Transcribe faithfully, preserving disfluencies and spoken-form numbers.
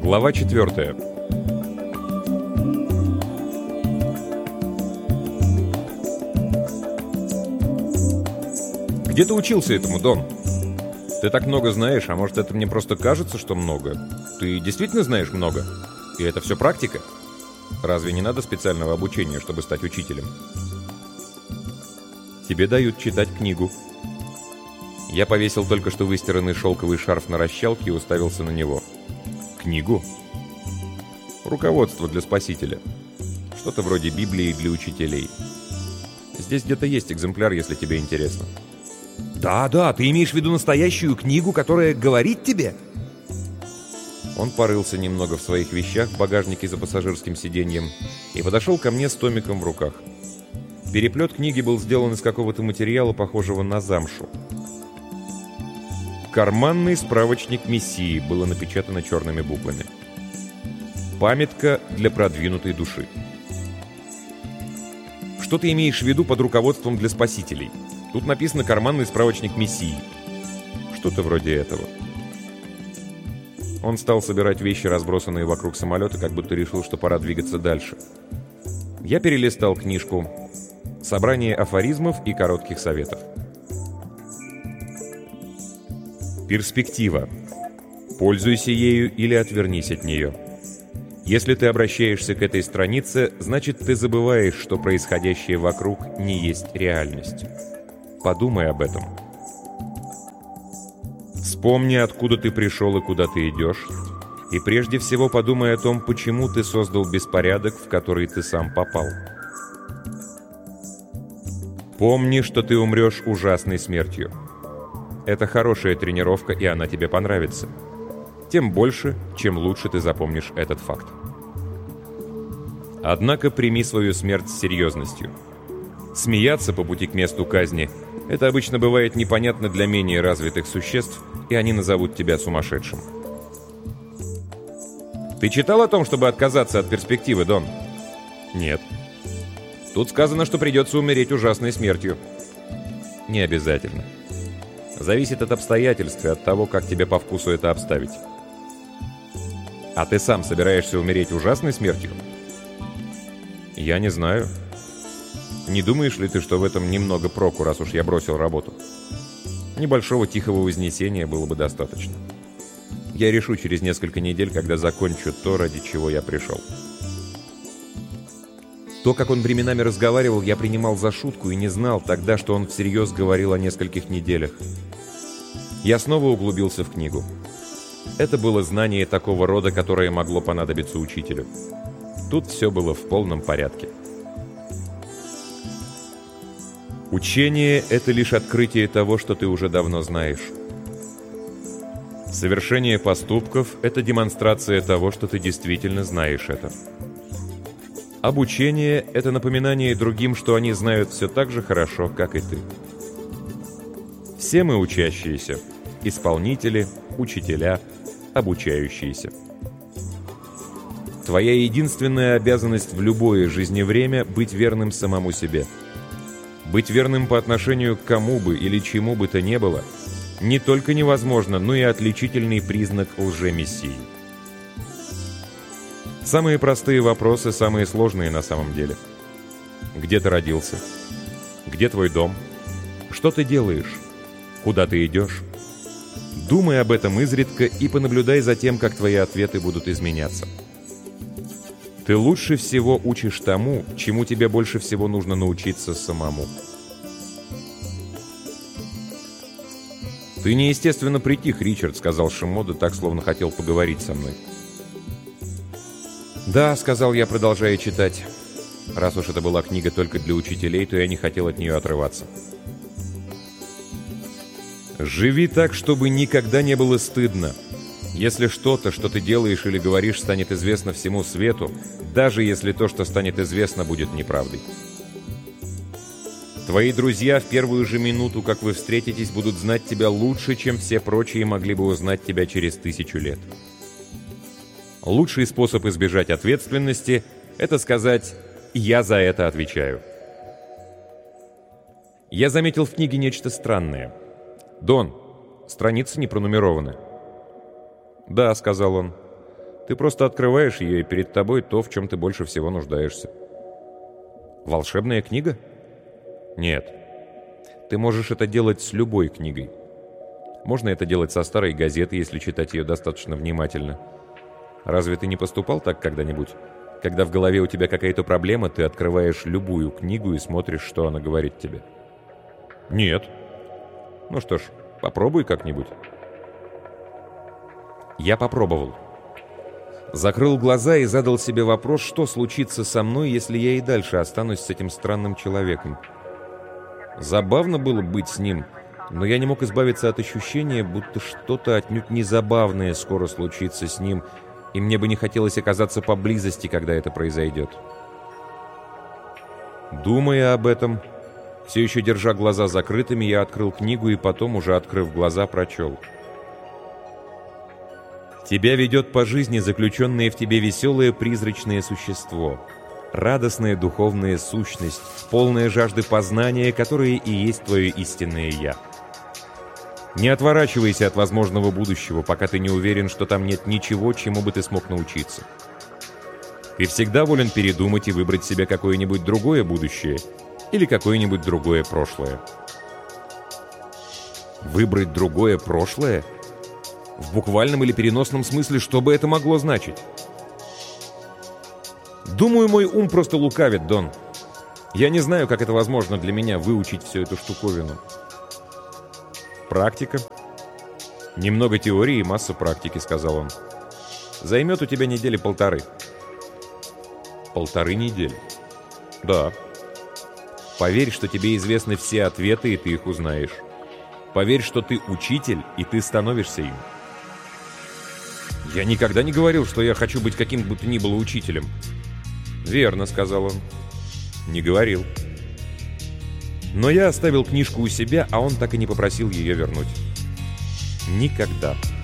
Глава четвертая. Где ты учился этому, Дон? Ты так много знаешь, а может, это мне просто кажется, что много? Ты действительно знаешь много? И это все практика? Разве не надо специального обучения, чтобы стать учителем? Тебе дают читать книгу. Я повесил только что выстиранный шелковый шарф на расщелке и уставился на него. Книгу? Руководство для спасителя. Что-то вроде Библии для учителей. Здесь где-то есть экземпляр, если тебе интересно. Да, да, ты имеешь в виду настоящую книгу, которая говорит тебе? Он порылся немного в своих вещах в багажнике за пассажирским сиденьем и подошел ко мне с томиком в руках. Переплет книги был сделан из какого-то материала, похожего на замшу. «Карманный справочник Мессии» было напечатано черными буквами. «Памятка для продвинутой души». Что ты имеешь в виду под руководством для спасителей? Тут написано «Карманный справочник Мессии». Что-то вроде этого. Он стал собирать вещи, разбросанные вокруг самолета, как будто решил, что пора двигаться дальше. Я перелистал книжку «Собрание афоризмов и коротких советов». Перспектива. Пользуйся ею или отвернись от нее. Если ты обращаешься к этой странице, значит, ты забываешь, что происходящее вокруг не есть реальность. Подумай об этом. Вспомни, откуда ты пришел и куда ты идешь, и прежде всего подумай о том, почему ты создал беспорядок, в который ты сам попал. Помни, что ты умрешь ужасной смертью. Это хорошая тренировка, и она тебе понравится. Тем больше, чем лучше ты запомнишь этот факт. Однако прими свою смерть с серьезностью. Смеяться по пути к месту казни – это обычно бывает непонятно для менее развитых существ, и они назовут тебя сумасшедшим. Ты читал о том, чтобы отказаться от перспективы, Дон? Нет. Тут сказано, что придется умереть ужасной смертью. Не обязательно. Зависит от обстоятельств и от того, как тебе по вкусу это обставить. А ты сам собираешься умереть ужасной смертью? Я не знаю. Не думаешь ли ты, что в этом немного проку, раз уж я бросил работу? Небольшого тихого вознесения было бы достаточно. Я решу через несколько недель, когда закончу то, ради чего я пришел. То, как он временами разговаривал, я принимал за шутку и не знал тогда, что он всерьез говорил о нескольких неделях. Я снова углубился в книгу. Это было знание такого рода, которое могло понадобиться учителю. Тут все было в полном порядке. Учение — это лишь открытие того, что ты уже давно знаешь. Совершение поступков — это демонстрация того, что ты действительно знаешь это. Обучение — это напоминание другим, что они знают все так же хорошо, как и ты. Все мы учащиеся, исполнители, учителя, обучающиеся. Твоя единственная обязанность в любое жизневремя — быть верным самому себе. Быть верным по отношению к кому бы или чему бы то ни было не только невозможно, но и отличительный признак лжемессии. Самые простые вопросы, самые сложные на самом деле. Где ты родился? Где твой дом? Что ты делаешь? Куда ты идешь? Думай об этом изредка и понаблюдай за тем, как твои ответы будут изменяться. Ты лучше всего учишь тому, чему тебе больше всего нужно научиться самому. «Ты неестественно притих, Ричард», — сказал Шимода, так, словно хотел поговорить со мной. «Да», — сказал я, продолжая читать. Раз уж это была книга только для учителей, то я не хотел от нее отрываться. «Живи так, чтобы никогда не было стыдно. Если что-то, что ты делаешь или говоришь, станет известно всему свету, даже если то, что станет известно, будет неправдой. Твои друзья в первую же минуту, как вы встретитесь, будут знать тебя лучше, чем все прочие могли бы узнать тебя через тысячу лет. Лучший способ избежать ответственности – это сказать «я за это отвечаю». Я заметил в книге нечто странное. «Дон, страницы не пронумерованы». «Да», — сказал он. Ты просто открываешь ее, и перед тобой то, в чем ты больше всего нуждаешься. Волшебная книга? Нет. Ты можешь это делать с любой книгой. Можно это делать со старой газеты, если читать ее достаточно внимательно. Разве ты не поступал так когда-нибудь? Когда в голове у тебя какая-то проблема, ты открываешь любую книгу и смотришь, что она говорит тебе. Нет. Ну что ж, попробуй как-нибудь. Я попробовал. Закрыл глаза и задал себе вопрос, что случится со мной, если я и дальше останусь с этим странным человеком. Забавно было быть с ним, но я не мог избавиться от ощущения, будто что-то отнюдь незабавное скоро случится с ним, и мне бы не хотелось оказаться поблизости, когда это произойдет. Думая об этом, все еще держа глаза закрытыми, я открыл книгу и потом, уже открыв глаза, прочел. «Тебя ведет по жизни заключенное в тебе веселое призрачное существо, радостная духовная сущность, полная жажды познания, которая и есть твое истинное «Я». Не отворачивайся от возможного будущего, пока ты не уверен, что там нет ничего, чему бы ты смог научиться. Ты всегда волен передумать и выбрать себе какое-нибудь другое будущее или какое-нибудь другое прошлое». Выбрать другое прошлое? В буквальном или переносном смысле, что бы это могло значить? Думаю, мой ум просто лукавит, Дон. Я не знаю, как это возможно для меня выучить всю эту штуковину. Практика. Немного теории и масса практики, сказал он. Займет у тебя недели полторы. Полторы недели? Да. Поверь, что тебе известны все ответы, и ты их узнаешь. Поверь, что ты учитель, и ты становишься им. Я никогда не говорил, что я хочу быть каким бы то ни было учителем. Верно, сказал он. Не говорил. Но я оставил книжку у себя, а он так и не попросил ее вернуть. Никогда.